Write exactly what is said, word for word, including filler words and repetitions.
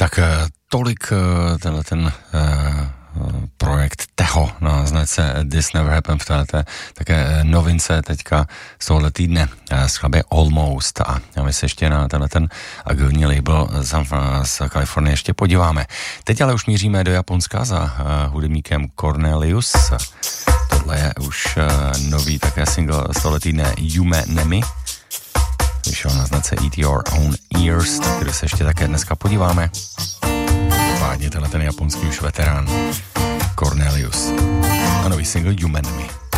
Tak tolik tenhle ten uh, projekt Teho na značce This Never Happened v této také novince teďka z tohohle týdne z chlapě Almost a my se ještě na tenhle ten agilní label z, z Kalifornie ještě podíváme. Teď ale už míříme do Japonska za uh, hudebníkem Cornelius. Tohle je už uh, nový také single z tohohle týdne Yume Nemi. Vyšel na značce Eat Your Own Ears, tak který se ještě také dneska podíváme. Pádně tenhle ten japonský už veterán Cornelius a nový single Yume Nemi.